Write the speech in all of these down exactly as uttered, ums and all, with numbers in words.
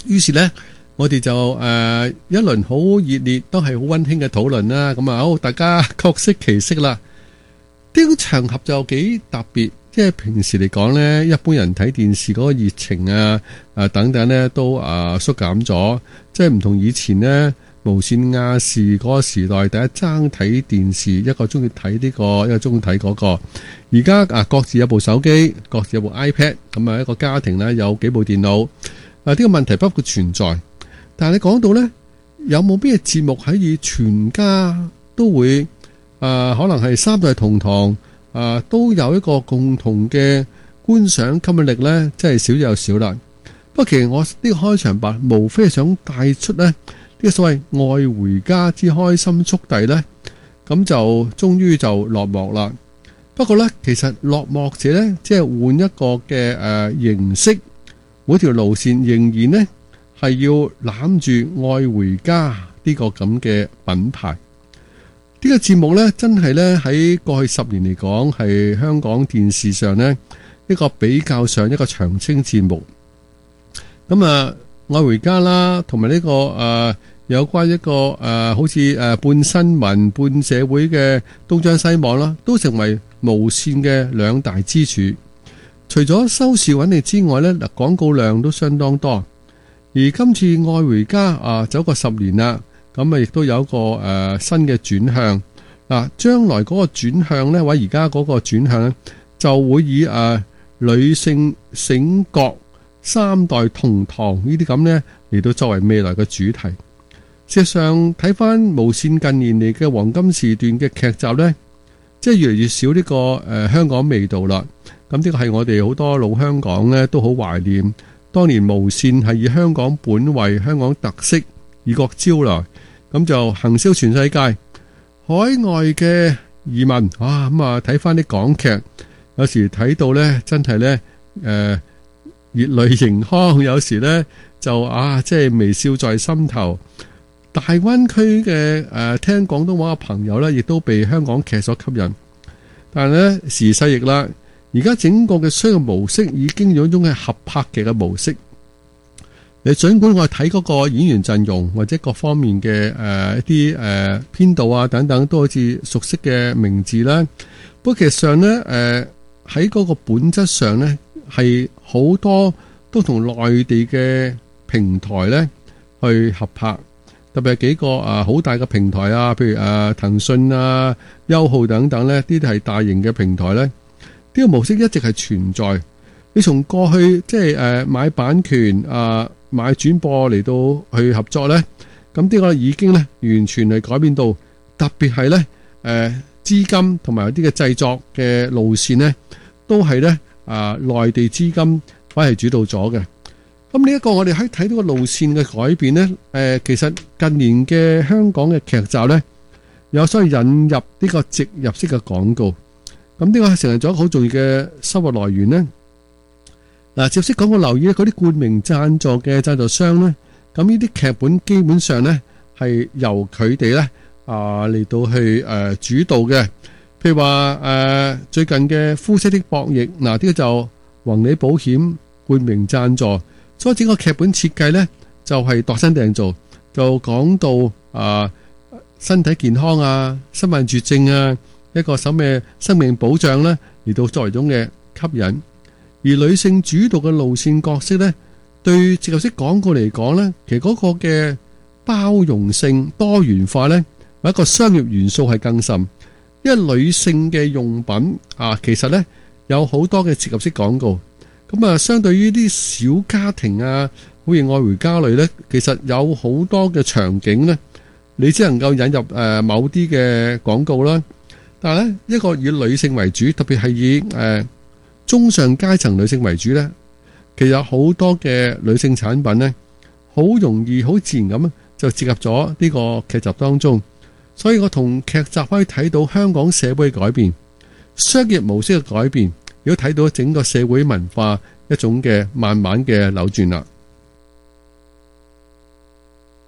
於是呢，我哋就誒、呃、一輪好熱烈，都係好溫馨嘅討論啦。咁啊，好，大家各適其適啦。呢個場合就幾特別，即係平時嚟講呢，一般人睇電視嗰個熱情啊、啊等等呢，都啊縮減咗。即係唔同以前呢，無綫亞視嗰個時代，大家爭睇電視，一個中意睇呢個，一個中意睇嗰個。而家啊，各自有部手機，各自有部 iPad， 咁啊，一個家庭呢，有幾部電腦。啊，呢個問題不復存在。但係你講到呢，有冇咩節目可以全家都會？誒、呃，可能係三代同堂，誒、呃，都有一個共同嘅觀賞吸引力呢，真係少又少啦。不過其實我呢個開場白，無非係想帶出呢呢、這個所謂愛回家之開心速遞呢，咁就終於就落幕啦。不過呢，其實落幕者呢，即係換一個嘅誒、呃、形式，每條路線仍然呢係要攬住愛回家呢個咁嘅品牌。呢個節目呢，真係呢，喺過去十年嚟講，係香港電視上呢一個比較上一個長青節目。咁啊，愛回家啦，同埋呢個誒、呃、有關一個誒、呃、好似誒半新聞半社會嘅東張西望啦，都成為無綫嘅兩大支柱。除咗收視穩定之外呢，嗱廣告量都相當多。而今次愛回家啊，走過十年啦。咁啊，亦都有一個誒、呃、新嘅轉向嗱，將來嗰個轉向呢，或者而家嗰個轉向呢，就會以誒、呃、女性醒覺、三代同堂呢啲咁呢嚟到作為未來嘅主題。事實上，睇翻無綫近年嚟嘅黃金時段嘅劇集呢，即係越嚟越少呢、這個誒、呃、香港味道啦。咁呢個係我哋好多老香港呢都好懷念當年無綫係以香港本位、香港特色以國招來。咁就行銷全世界，海外嘅移民啊，咁啊睇翻啲港劇，有時睇到呢真係呢誒熱淚盈眶，有時呢就啊即係微笑在心頭。大灣區嘅誒聽廣東話嘅朋友呢，亦都被香港劇所吸引。但係呢時勢易啦，而家整個嘅商業模式已經有一種係合拍劇嘅模式。你盡管我睇嗰個演員陣容或者各方面嘅誒、呃、一啲誒編導啊等等都好似熟悉嘅名字啦，不過其實上咧誒喺嗰個本質上咧係好多都同內地嘅平台咧去合拍，特別係幾個啊好大嘅平台啊，譬如誒騰訊啊、優酷等等咧，呢啲係大型嘅平台咧，呢、這個模式一直係存在。你從過去即係誒買版權啊。買轉播嚟到去合作呢，咁呢個已經呢完全係改變到，特別係呢誒資金同埋有啲嘅製作嘅路線呢，都係呢啊內地資金反而主導咗嘅。咁呢一個我哋可以睇到個路線嘅改變呢，誒其實近年嘅香港嘅劇集呢，有所謂引入呢個植入式嘅廣告，咁呢個係成為咗好重要嘅收入來源呢。嗱，直接講個留意咧，嗰啲冠名贊助嘅贊助商咧，咁呢啲劇本基本上咧係由佢哋咧啊嚟到去誒、呃、主導嘅。譬如話誒、呃、最近嘅夫妻的博弈，嗱呢個就宏利保險冠名贊助，所以整個劇本設計咧就係、是、度身訂造，就講到啊、呃、身體健康啊、身患絕症啊、一個什麼生命保障咧，嚟到作為種嘅吸引。而女性主導嘅路線角色呢，對植入式廣告嚟講呢，其實嗰個嘅包容性、多元化呢，或一個商業元素係更甚。因為女性嘅用品啊，其實呢有好多嘅植入式廣告。咁啊，相對於啲小家庭啊，好似愛回家類呢，其實有好多嘅場景呢，你只能夠引入誒某啲嘅廣告啦。但係呢，一個以女性為主，特別係以誒。呃中上階層女性為主呢，其實有好多嘅女性產品呢，好容易好自然咁就植入咗呢個劇集當中。所以我同劇集可以睇到香港社會嘅改變，商業模式嘅改變，如果睇到整個社會文化一種嘅慢慢嘅扭轉啦。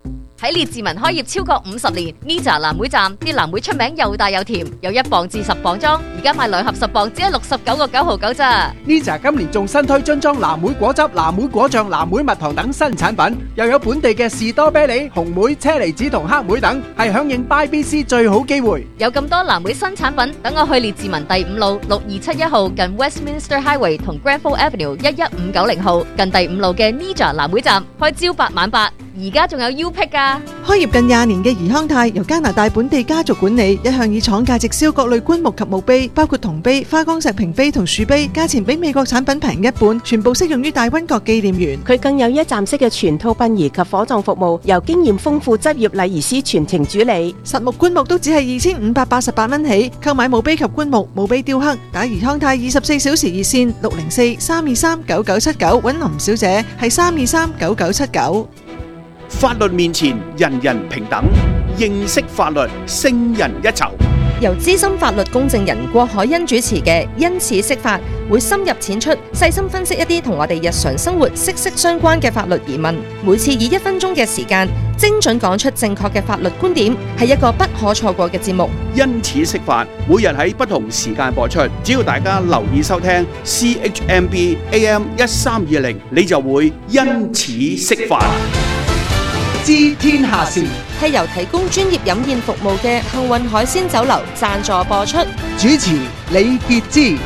喺列治文開業超過五十年 ，Nija 藍莓站啲藍莓出名又大又甜，有一磅至十磅裝，而家買兩盒十磅只係六十九個九毫九咋。 Nija 今年仲新推樽裝藍莓果汁、藍莓果醬、藍莓蜜糖等新產品，又有本地嘅士多啤梨、紅莓、車厘子同黑莓等，係響應 Buy B C 最好機會。 有咁多藍莓新產品，等我去列治文第五路六二七一號近 Westminster Highway 同 Granville Avenue 一一五九零號近第五路嘅 Nija 藍莓站開朝八晚八，而家仲有 U Pick 噶。 開業近廿年嘅怡康泰由加拿大本地家族管理，一向以廠價直銷各類棺木及墓碑，包括銅碑、花崗石屏碑同樹碑，價錢比美國產品平一半，全部適用於大溫角紀念園。 佢更有一站式嘅全套殯儀及火葬服務，由經驗豐富執業禮儀師全程主理。 實木棺木都只係二千五百八十八蚊起，購買墓碑及棺木、墓碑雕刻，打怡康泰二十四小時熱線六零四三二三九九七九，揾林小姐係三二三九九七九。 法律面前人人平等，認識法律勝人一籌。 由資深法律公證人郭海欣主持嘅《因此釋法》，會深入淺出，細心分析一啲同我哋日常生活息息相關嘅法律疑問。每次以一分鐘嘅時間，精準講出正確嘅法律觀點，係一個不可錯過嘅節目。 因此釋法，每日喺不同時間播出，只要大家留意收聽 C H M B A M 一三二零，你就會因此釋法。 知天下事係由提供專業飲宴服務嘅幸運海鮮酒樓贊助播出， 主持李傑之。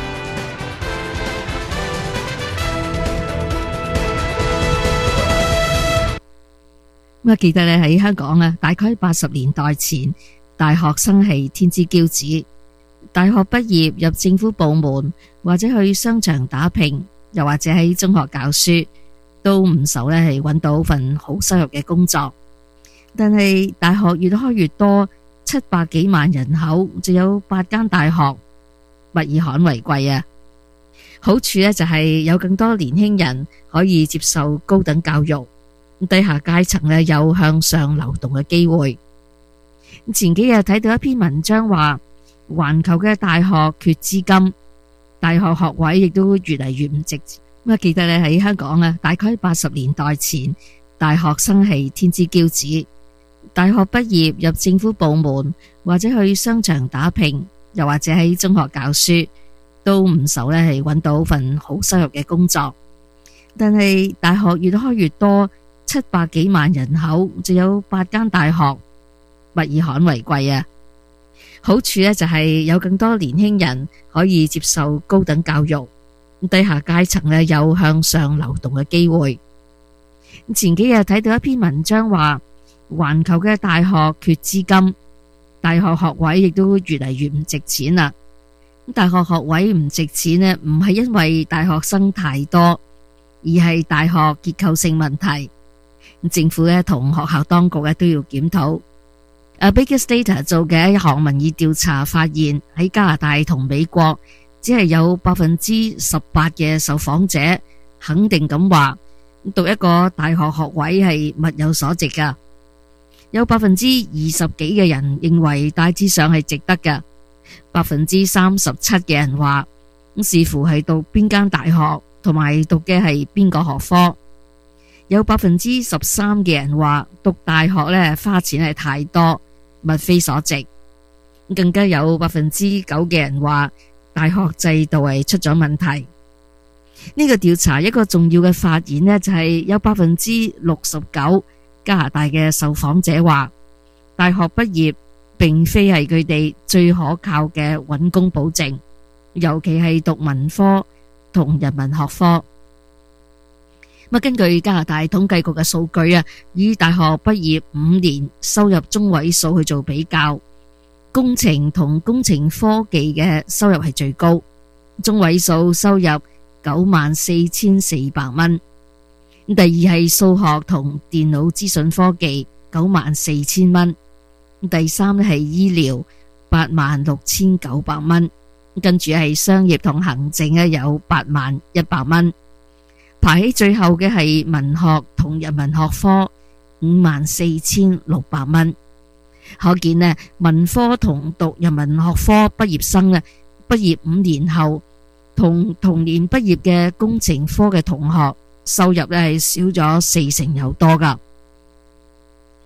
我記得咧喺香港啊，大概八十年代前，大學生係天之驕子。大學畢業入政府部門，或者去商場打拼，又或者喺中學教書，都唔愁咧係揾到份好收入嘅工作。但係大學越開越多，七百幾萬人口就有八間大學，物以罕為貴啊！好處咧就係有更多年輕人可以接受高等教育，低下階層咧有向上流動嘅機會。前幾日睇到一篇文章話，環球嘅大學缺資金，大學學位亦都越嚟越唔值錢。我記得咧喺香港啊，大概八十年代前，大學生係天之驕子。大學畢業入政府部門，或者去商場打拼，又或者喺中學教書，都唔愁咧係揾到份好收入嘅工作。但係大學越開越多，七百幾萬人口就有八間大學，物以罕為貴啊！好處咧就係有更多年輕人可以接受高等教育，低下階層咧有向上流動嘅機會。前幾日睇到一篇文章話，環球嘅大學缺資金，大學學位亦都越嚟越唔值錢啦。大學學位唔值錢呢，唔係因為大學生太多，而係大學結構性問題。政府咧同學校當局咧都要檢討。啊，Biggest Data 做嘅一項民意調查發現，喺加拿大同美國，只係有百分之十八嘅受訪者肯定咁話，讀一個大學學位係物有所值噶。有百分之二十幾嘅人認為大致上係值得噶，百分之三十七嘅人話，咁視乎係讀邊間大學同埋讀嘅係邊個學科。有百分之十三嘅人話，讀大學咧花錢係太多，物非所值。更加有百分之九嘅人話，大學制度係出咗問題。呢個調查一個重要嘅發現呢，就係有百分之六十九加拿大嘅受訪者話，大學畢業並非係佢哋最可靠嘅揾工保證，尤其係讀文科同人文學科。咁根據加拿大統計局嘅數據啊，以大學畢業五年收入中位數去做比較，工程同工程科技嘅收入係最高，中位數收入九萬四千四百蚊。第二係數學同電腦資訊科技九萬四千蚊，第三咧係醫療八萬六千九百蚊，跟住係商業同行政咧有八萬一百蚊。排喺最後嘅係文學同人文學科五萬四千六百蚊。可見呢，文科同讀人文學科畢業生咧，畢業五年後同同年畢業嘅工程科嘅同學收入咧係少咗四成有多噶。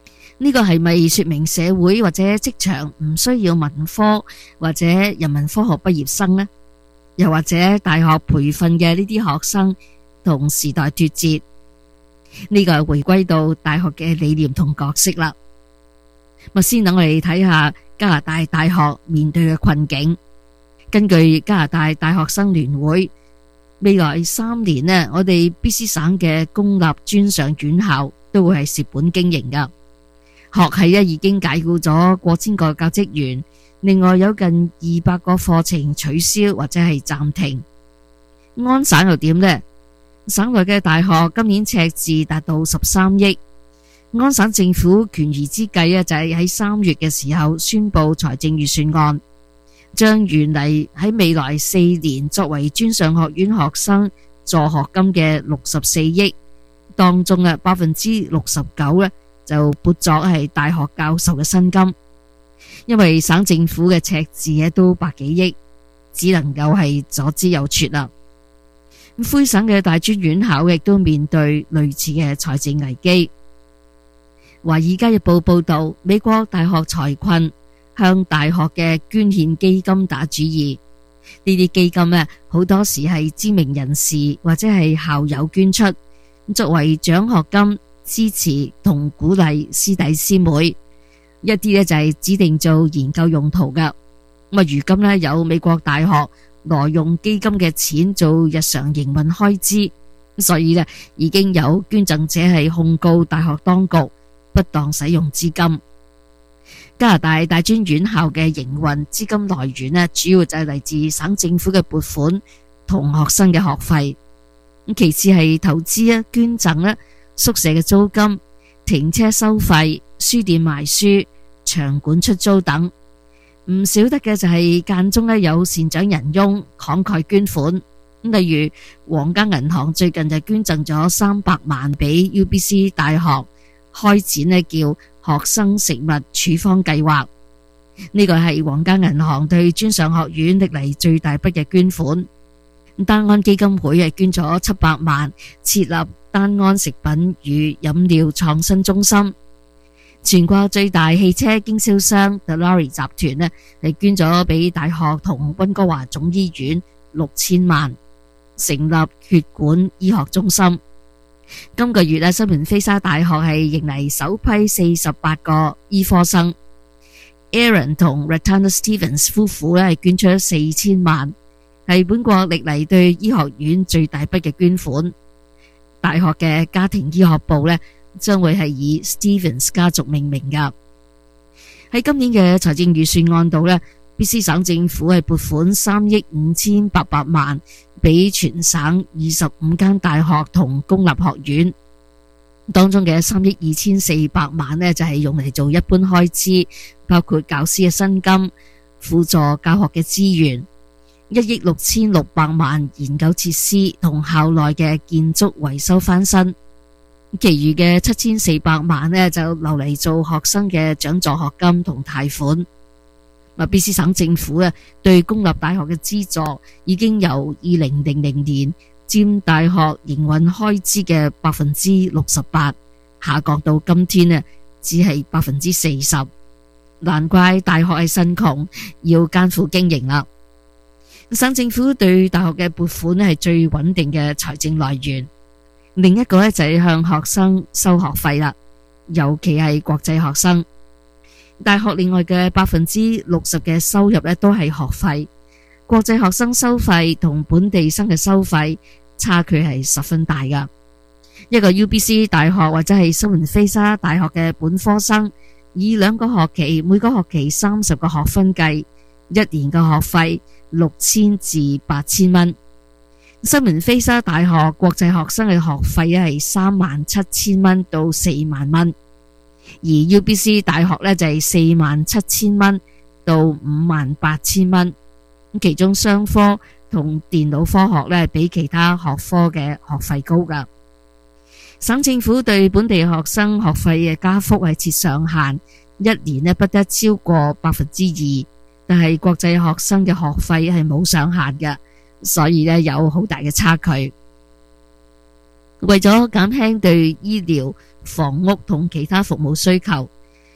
呢個係咪說明社會或者職場唔需要文科或者人文科學畢業生呢？又或者大學培訓嘅呢啲學生同時代脫節？呢個係回歸到大學嘅理念同角色啦。咁先等我哋睇下加拿大大學面對嘅困境。根據加拿大大學生聯會，未來三年呢，我哋 B C 省嘅公立專上院校都會係蝕本經營噶。學系咧已經解雇咗過千個教職員，另外有近二百個課程取消或者係暫停。安省又點呢？省內嘅大學今年赤字達到十三億。安省政府權宜之計啊，就係喺三月嘅時候宣布財政預算案，將原嚟喺未來四年作為專上學院學生助學金嘅六十四億當中啊，百分之六十九咧就撥作係大學教授嘅薪金。因為省政府嘅赤字咧都百幾億，只能夠係左支右絀啦。魁省嘅大專院校亦都面對類似嘅財政危機。華爾街日報報道，美國大學財困，向大學嘅捐獻基金打主意。呢啲基金呢，好多時係知名人士或者係校友捐出，作為獎學金支持同鼓勵師弟師妹。一啲呢就係指定做研究用途㗎。咁啊，如今呢，有美國大學挪用基金嘅錢做日常營運開支，所以呢，已經有捐贈者係控告大學當局不當使用資金。加拿大大專院校嘅營運資金來源呢，主要就係嚟自省政府嘅撥款同學生嘅學費，其次係投資啊、捐贈啦、宿舍嘅租金、停車收費、書店賣書、場館出租等。唔少得嘅就係間中咧有善長仁翁慷慨捐款，例如皇家銀行最近就捐贈咗三百萬俾 U B C 大學開展咧叫學生食物處方計劃。呢個係皇家銀行對專上學院歷嚟最大筆嘅捐款。丹安基金會係捐咗七百萬設立丹安食品與飲料創新中心。全國最大汽車經銷商 Dilawri 集團呢係捐咗俾大學同溫哥華總醫院六千萬，成立血管醫學中心。今個月呢，西門菲沙大學係迎嚟首批四十八個醫科生。Aaron 同 Ratana Stevens 夫婦呢係捐出四千萬，係本國歷嚟對醫學院最大筆嘅捐款。大學嘅家庭醫學部呢將會係以 Stevens 家族命名噶。喺今年嘅財政預算案度呢， B C 省政府係撥款三億五千八百萬俾全省二十五間大學同公立學院，當中嘅三億二千四百萬呢就係用嚟做一般開支，包括教師嘅薪金、輔助教學嘅資源，一億六千六百萬研究設施同校內嘅建築維修翻新。其餘嘅七千四百萬呢就留嚟做學生嘅獎助學金同貸款。B C 省政府呢對公立大學嘅資助已經由二零零零年佔大學營運開支嘅百分之六十八下降到今天呢只係百分之四十。難怪大學係新窮，要艱苦經營啦。省政府對大學嘅撥款呢係最穩定嘅財政來源。另一個咧就係向學生收學費啦，尤其係國際學生。大學另外嘅百分之六十嘅收入咧都係學費，國際學生收費同本地生嘅收費差距係十分大噶。一個 U B C 大學或者係西門菲沙大學嘅本科生，以兩個學期每個學期三十個學分計，一年嘅學費六千至八千蚊。西門菲沙大學國際學生嘅學費係三萬七千蚊到四萬蚊，而 U B C 大學呢就係四萬七千蚊到五萬八千蚊。其中商科同電腦科學呢比其他學科嘅學費高噶。省政府對本地學生學費嘅加幅係設上限，一年呢不得超過百分之二，但係國際學生嘅學費係冇上限嘅。所以呢有好大嘅差距。為咗減輕對醫療、房屋同其他服務需求，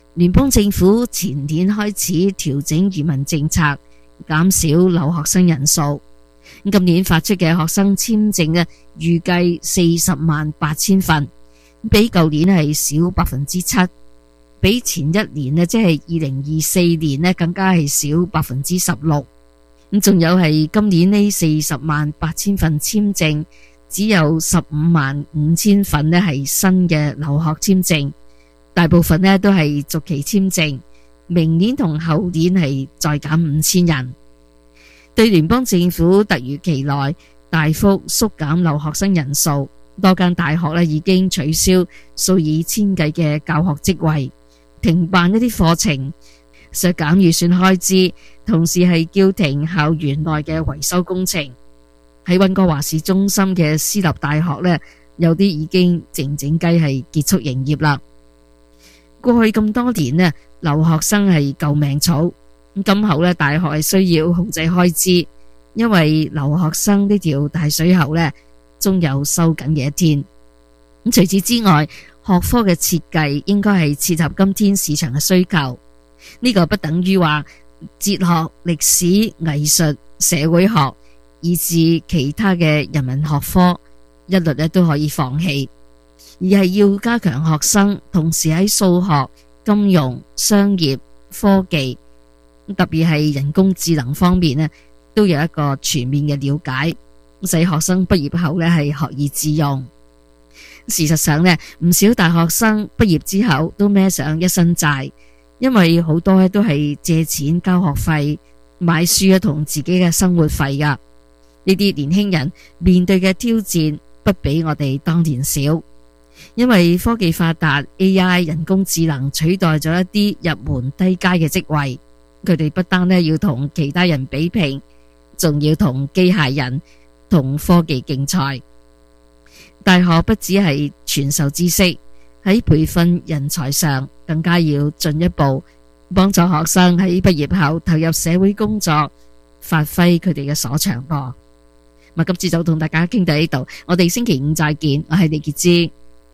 聯邦政府前年開始調整移民政策，減少留學生人數。今年發出嘅學生簽證呢，預計四十萬八千份，比舊年係少百分之七，比前一年呢，即係二零二四年呢，更加係少百分之十六。咁仲有係今年呢四十萬八千份簽證，只有十五萬五千份呢係新嘅留學簽證，大部分呢都係續期簽證。明年同後年係再減五千人。對聯邦政府突如其來大幅縮減留學生人數，多間大學呢已經取消數以千計嘅教學職位，停辦一啲課程，削減預算開支，同時係叫停校園內嘅維修工程。喺溫哥華市中心嘅私立大學呢，有啲已經靜靜雞係結束營業啦。過去咁多年呢，留學生係救命草。今後呢，大學係需要控制開支，因為留學生呢條大水喉呢，終有收緊嘅一天。咁除此之外，學科嘅設計應該係切合今天市場嘅需求。呢個不等於話哲學、歷史、藝術、社會學以至其他嘅人文學科一律咧都可以放棄，而係要加強學生同時喺數學、金融、商業、科技，特別係人工智能方面咧，都有一個全面嘅了解，使學生畢業後咧係學以致用。事實上咧，唔少大學生畢業之後都孭上一身債，因為好多咧都係借錢交學費、買書啊同自己嘅生活費噶。呢啲年輕人面對嘅挑戰不比我哋當年少，因為科技發達 ，A I 人工智能取代咗一啲入門低階嘅職位，佢哋不單呢要同其他人比拼，仲要同機械人、同科技競賽。大學不只係傳授知識，喺培訓人才上更加要進一步幫助學生喺畢業後投入社會工作，發揮佢哋嘅所長噃。咁今次就同大家傾到呢度，我哋星期五再見。我係李潔芝。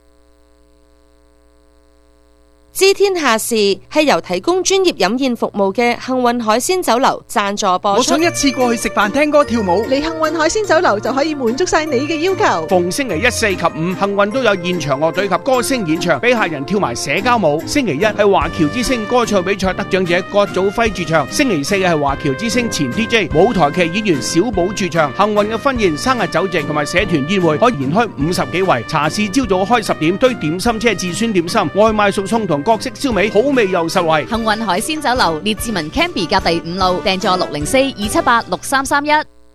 知天下事係由提供專業飲宴服務嘅幸運海鮮酒樓贊助播出。 我想一次過去食飯、聽歌、跳舞， 嚟幸運海鮮酒樓就可以滿足晒你嘅要求。 逢星期一、四及五，幸運都有現場樂隊及歌星演唱，俾客人跳埋社交舞。星期一係華僑之星歌唱比賽得獎者郭祖輝駐唱，星期四係華僑之星前 D J 舞台劇演員小寶駐唱。幸運嘅婚宴、生日酒席同埋社團宴會可以延開五十幾圍。茶市朝早開十點，堆點心車至酸點心，外賣熟餸同各式燒味，好味又實惠。 幸運海鮮酒樓列治文 Canby 隔第五路，訂座六零四二七八六三三一。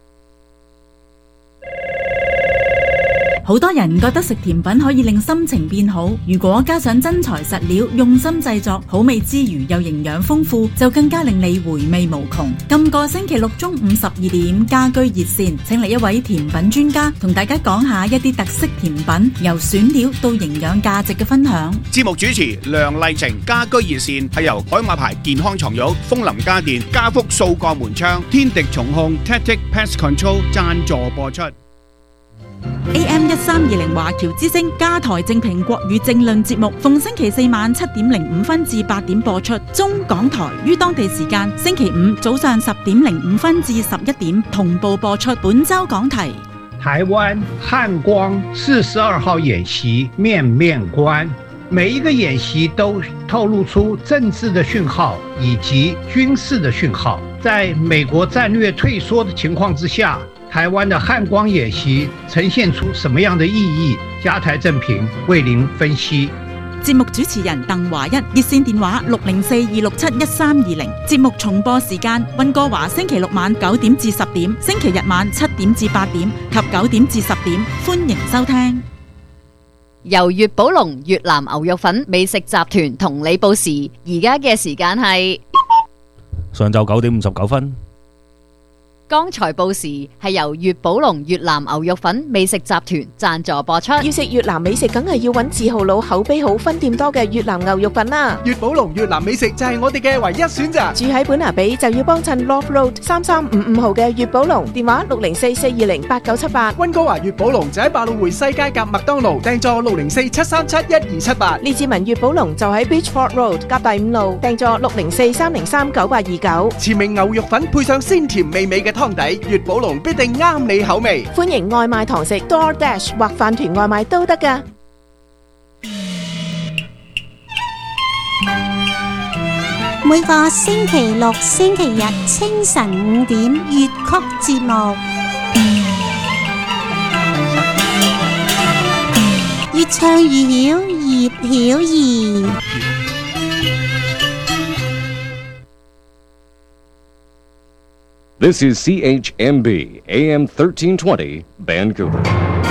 好多人覺得食甜品可以令心情變好，如果加上真材實料，用心製作，好味之餘又營養豐富，就更加令你回味無窮。今個星期六中午十二點，家居熱線請嚟一位甜品專家，同大家講下一啲特色甜品，由選料到營養價值嘅分享。 節目主持梁麗晴，家居熱線係由海馬牌健康床褥、楓林家電、家福掃鋼門窗、天敵重控、Tactic Pest Control 贊助播出。 A M 一三二零華僑之聲加台正評國語政論節目，逢星期四晚七點零五分至八點播出。中港台於當地時間星期五早上十點零五分至十一點同步播出。本周講題： 台灣漢光四十二號演習面面觀，每一個演習都透露出政治的訊號以及軍事的訊號。在美國戰略退縮的情況之下，台灣的漢光演習呈現出什麼樣的意義？加台正評為您分析。 節目主持人鄧華一，熱線電話六零四二六七一三二零。節目重播時間：溫哥華星期六晚九點至十點，星期日晚七點至八點及九點至十點。歡迎收聽。 由粵寶龍越南牛肉粉美食集團同你報時，而家嘅時間係上晝九點五十九分。 剛才報時係由粵寶龍越南牛肉粉美食集團贊助播出。 要食越南美食，梗係要揾字號佬、口碑好、分店多嘅越南牛肉粉啦。 粵寶龍越南美食就係我哋嘅唯一選擇。 住喺本拿比就要幫襯 Love Road 三三五五號嘅粵寶龍，電話六零四四二零八九七八。 溫哥華粵寶龍就喺百老匯西街夾麥當勞，訂座六零四七三七一二七八。 列治文粵寶龍就喺 Beachford Road 夾第五路，訂座六零四三零三九八二九。 前明牛肉粉配上鮮甜美味嘅湯底，粵寶龍必定啱你口味。 歡迎外賣堂食 DoorDash 或飯團外賣都得㗎。 每個星期六、星期日清晨五點粵曲節目，越唱越曉，葉曉儀。 This is C H M B A M thirteen twenty Vancouver。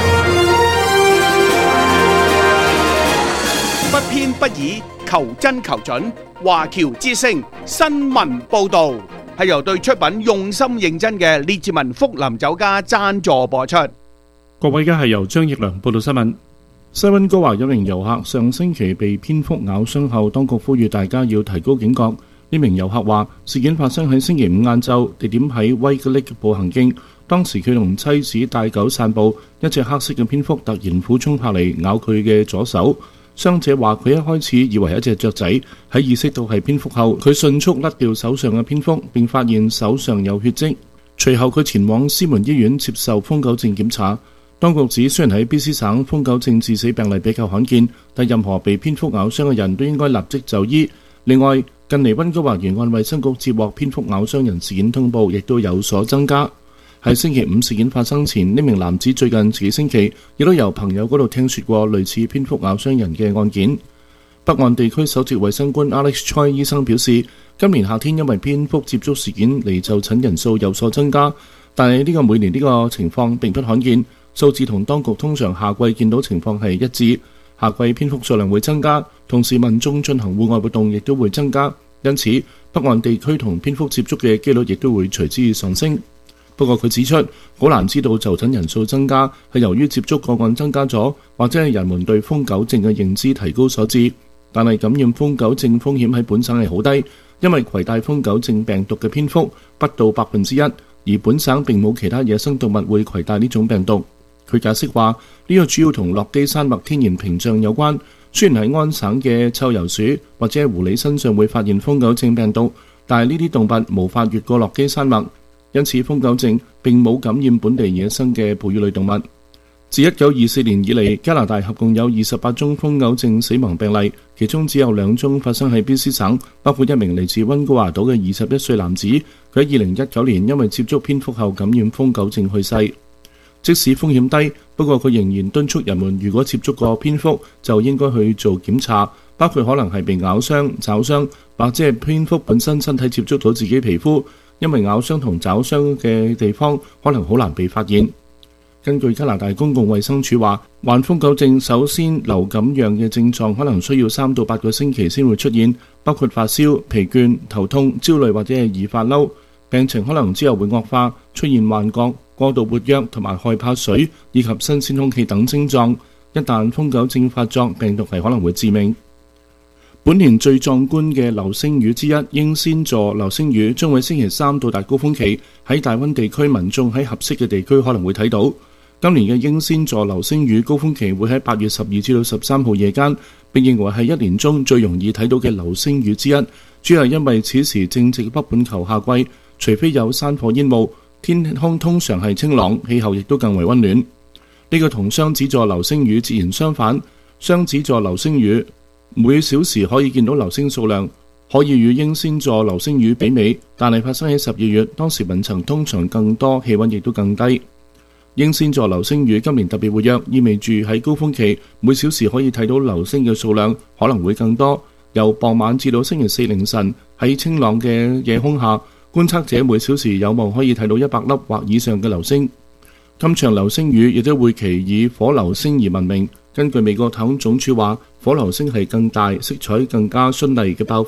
不偏不倚，求真求準。華僑之聲新聞報導係由對出品用心認真嘅列治文福林酒家贊助播出。 各位，而家係由張奕良報道新聞。西溫哥華有名遊客上星期被蝙蝠咬傷後，當局呼籲大家要提高警覺。呢名遊客話，事件發生喺星期五晏晝，地點喺威格力步行徑。當時佢同妻子帶狗散步，一隻黑色嘅蝙蝠突然俯衝拍嚟咬佢嘅左手。傷者話佢一開始以為係一隻雀仔，喺意識到係蝙蝠後，佢迅速甩掉手上嘅蝙蝠，並發現手上有血跡。隨後佢前往獅門醫院接受瘋狗症檢查。當局指，雖然喺 B C 省瘋狗症致死病例比較罕見，但任何被蝙蝠咬傷嘅人都應該立即就醫。另外，近嚟溫哥華沿岸衛生局接獲蝙蝠咬傷人事件通報，亦都有所增加。喺星期五事件發生前，呢名男子最近幾星期亦都由朋友嗰度聽說過類似蝙蝠咬傷人嘅案件。北岸地區首席衛生官 Alex Choi 醫生表示，今年夏天因為蝙蝠接觸事件嚟就診人數有所增加，但係呢個每年呢個情況並不罕見，數字同當局通常夏季見到情況係一致。夏季蝙蝠數量會增加，同時民眾進行戶外活動亦都會增加，因此北岸地區同蝙蝠接觸嘅機率亦都會隨之上升。不過佢指出，好難知道就診人數增加係由於接觸個案增加咗，或者係人們對瘋狗症嘅認知提高所致。但係感染瘋狗症風險喺本省係好低，因為攜帶瘋狗症病毒嘅蝙蝠不到百分之一，而本省並冇其他野生動物會攜帶呢種病毒。佢解釋話，呢個主要同落基山脈天然屏障有關。雖然喺安省嘅臭鼬鼠或者狐狸身上會發現瘋狗症病毒，但係呢啲動物無法越過落基山脈，因此瘋狗症並冇感染本地野生嘅哺乳類動物。自一九二四年以嚟，加拿大合共有二十八宗瘋狗症死亡病例，其中只有兩宗發生喺 B C 省，包括一名嚟自溫哥華島嘅二十一歲男子，佢喺二零一九年因為接觸蝙蝠後感染瘋狗症去世。即使風險低，不過佢仍然敦促人們，如果接觸過蝙蝠，就應該去做檢查，包括可能係被咬傷、爪傷，或者係蝙蝠本身身體接觸到自己皮膚，因為咬傷同爪傷嘅地方可能好難被發現。根據加拿大公共衛生署話，患瘋狗症首先流感樣嘅症狀可能需要三到八個星期先會出現，包括發燒、疲倦、頭痛、焦慮或者係易發嬲。病情可能之後會惡化，出現幻覺、過度活躍同埋害怕水以及新鮮空氣等症狀。一旦瘋狗症發作，病毒係可能會致命。本年最壯觀嘅流星雨之一英仙座流星雨將會星期三到達高峰期，喺大溫地區民眾喺合適嘅地區可能會睇到。今年嘅英仙座流星雨高峰期會喺八月十二至到十三號夜間，並認為係一年中最容易睇到嘅流星雨之一，主要係因為此時正值北半球夏季，除非有山火煙霧，天空通常係清朗，氣候亦都更為溫暖。呢、這個同雙子座流星雨截然相反，雙子座流星雨每小時可以見到流星數量可以與英仙座流星雨媲美，但係發生喺十二月，當時雲層通常更多，氣溫亦都更低。英仙座流星雨今年特別活躍，意味住喺高峰期每小時可以睇到流星嘅數量可能會更多。由傍晚至到星期四凌晨，喺清朗嘅夜空下，觀測者每小時有望可以睇到一百粒或以上嘅流星。今場流星雨亦都會其以火流星而聞名。根據美國太空總署話，火流星係更大、色彩更加絢麗嘅爆發，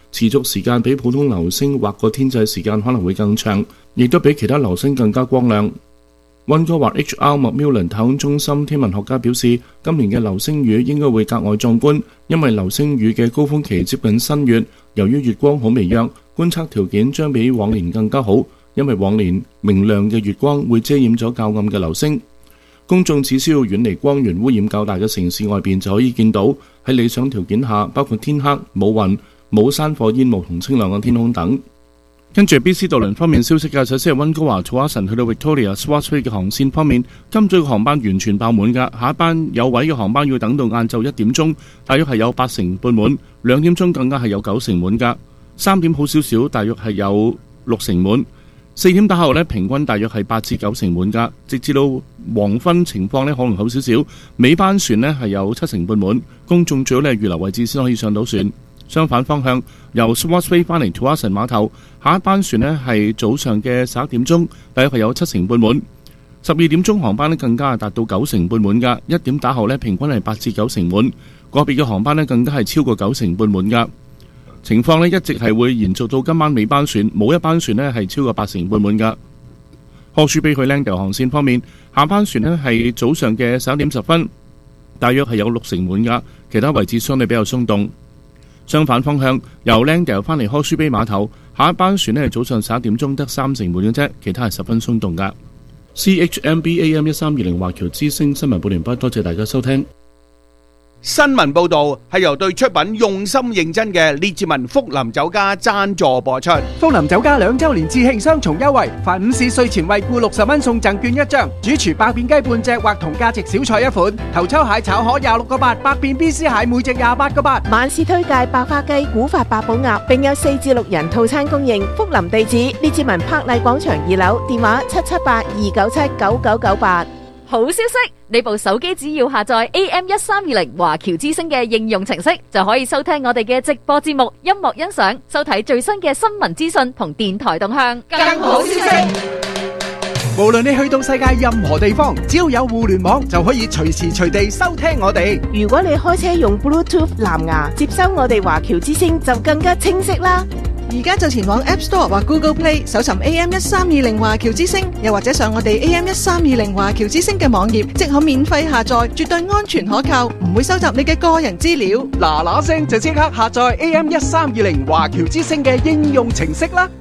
持續時間比普通流星劃過天際時間可能會更長，亦都比其他流星更加光亮。溫哥華 H R 麥妙倫太空中心天文學家表示，今年嘅流星雨應該會格外壯觀，因為流星雨嘅高峰期接近新月，由於月光好微弱，觀測條件將比往年更加好，因為往年明亮嘅月光會遮掩咗較暗嘅流星。公眾只需要遠離光源污染較大嘅城市外邊就可以見到，喺理想條件下，包括天黑、冇雲、冇山火煙霧同清亮嘅天空等。跟住 B C 渡輪方面消息嘅，首先係溫哥華土華神去到 Victoria Swartway 嘅航線方面，今早嘅航班完全爆滿㗎，下一班有位嘅航班要等到晏晝一點鐘，大約係有八成半滿，兩點鐘更加係有九成滿㗎，三點好少少，大約係有六成滿，四點打後呢，平均大約係八至九成滿㗎，直至到黃昏情況呢，可能好少少，尾班船呢係有七成半滿，公眾最好呢預留位置先可以上到船。相反方向，由 Swartway 返嚟土華神碼頭，下一班船呢係早上嘅十一點鐘，大約係有七成半滿。十二點鐘航班呢更加係達到九成半滿㗎，一點打後呢平均係八至九成滿，個別嘅航班呢更加係超過九成半滿㗎。情況呢一直係會延續到今晚尾班船，冇一班船呢係超過八成半滿㗎。柯舒比去 Langdale 航線方面，下班船呢係早上嘅十一點十分，大約係有六成滿㗎，其他位置相對比較鬆動。相反方向，由 Langdale 返嚟柯舒比碼頭，下一班船呢係早上十一點鐘得三成滿嘅啫，其他係十分鬆動㗎。C H M B A M 一三二零華僑之聲新聞報完畢，多謝大家收聽。 新聞報道係由對出品用心認真嘅列治文福林酒家贊助播出。 福林酒家兩周年致慶雙重優惠，凡午市稅前惠顧六十蚊送贈券一張，主廚白片雞半隻或同價值小菜一款，頭抽蟹炒河廿六個八，百變 B C 蟹每隻廿八個八。 晚市推介百花雞、古法八寶鴨，並有四至六人套餐供應。福林地址列治文柏麗廣場二樓，電話七七八二九七九九九八。 好消息！你部手機只要下載 A M 一三二零華僑之聲嘅應用程式，就可以收聽我哋嘅直播節目、音樂欣賞、收睇最新嘅新聞資訊同電台動向。更好消息！ 無論你去到世界任何地方，只要有互聯網，就可以隨時隨地收聽我哋。 如果你開車用 Bluetooth 藍牙接收我哋華僑之聲，就更加清晰啦。 而家就前往 App Store 或 Google Play 搜尋 A M 一三二零華僑之聲，又或者上我哋 A M 一三二零華僑之聲嘅網頁，即可免費下載，絕對安全可靠，唔會收集你嘅個人資料。 嗱嗱聲就即刻下載 A M 一三二零華僑之聲嘅應用程式啦！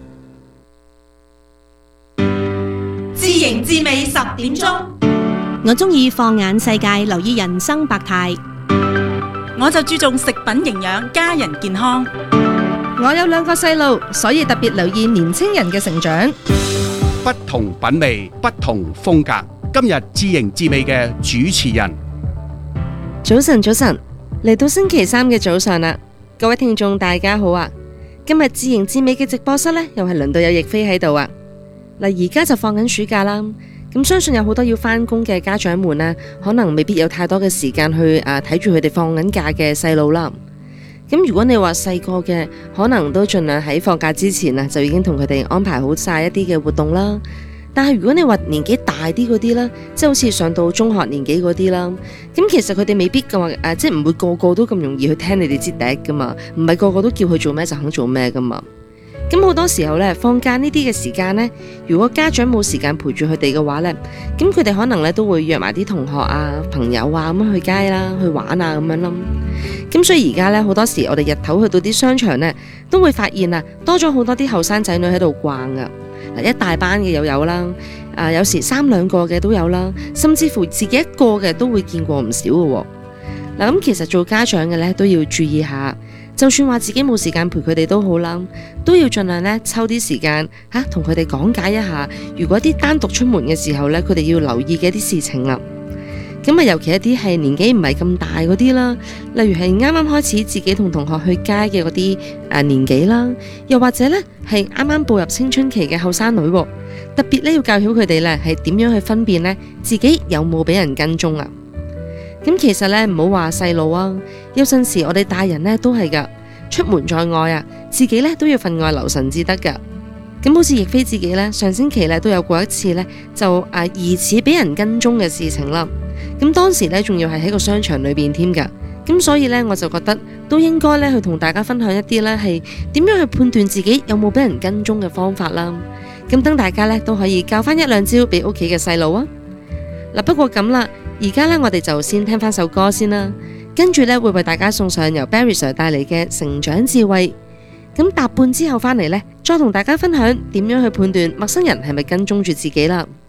知型知味十點鐘， 我中意放眼世界，留意人生百態。 我就注重食品營養，家人健康。 我有兩個細路，所以特別留意年青人嘅成長。 不同品味，不同風格。今日知型知味嘅主持人， 早晨，早晨，嚟到星期三嘅早上啦，各位聽眾大家好啊！今日知型知味嘅直播室呢，又係輪到有亦菲喺度啊！嗱，而家就放緊暑假啦，咁相信有好多要返工嘅家長們呢，可能未必有太多嘅時間去誒睇住佢哋放緊假嘅細路啦。咁如果你話細個嘅，可能都盡量喺放假之前啊，就已經同佢哋安排好晒一啲嘅活動啦。但係如果你話年紀大啲嗰啲啦，即係好似上到中學年紀嗰啲啦，咁其實佢哋未必嘅話誒，即係唔會個個都咁容易去聽你哋支笛噶嘛，唔係個個都叫佢做咩就肯做咩噶嘛。咁好多時候呢，放假呢啲嘅時間呢，如果家長冇時間陪住佢哋嘅話呢，咁佢哋可能呢都會約埋啲同學啊、朋友啊咁樣去街啦、去玩啊咁樣咯。咁所以而家呢，好多時我哋日頭去到啲商場呢，都會發現啊，多咗好多啲後生仔女喺度逛噶。嗱，一大班嘅又有啦，啊有時三兩個嘅都有啦，甚至乎自己一個嘅都會見過唔少嘅。嗱，咁其實做家長嘅呢，都要注意下。就算話自己冇時間陪佢哋都好啦，都要盡量咧抽啲時間吓，同佢哋講解一下，如果啲單獨出門嘅時候咧，佢哋要留意嘅一啲事情啦。咁啊，尤其一啲係年紀唔係咁大嗰啲啦，例如係啱啱開始自己同同學去街嘅嗰啲誒年紀啦，又或者咧係啱啱步入青春期嘅後生女，特別咧要教曉佢哋咧係點樣去分辨咧自己有冇俾人跟蹤啊。咁其實咧唔好話細路啊，有陣時我哋大人咧都係噶，出門在外啊，自己咧都要分外留神至得噶。咁好似亦菲自己咧，上星期咧都有過一次咧，就啊疑似俾人跟蹤嘅事情啦。咁當時咧仲要係喺個商場裏邊添噶， 咁所以呢，我就覺得都應該咧去同大家分享一啲咧係點樣去判斷自己有冇俾人跟蹤嘅方法啦。咁等大家咧都可以教翻一兩招俾屋企嘅細路啊。嗱，不過咁啦，而家咧我哋就先聽翻首歌先啦，跟住咧會為大家送上由 Barry Sir 帶嚟嘅成長智慧。咁搭半之後翻嚟咧，再同大家分享點樣去判斷陌生人係咪跟蹤住自己啦。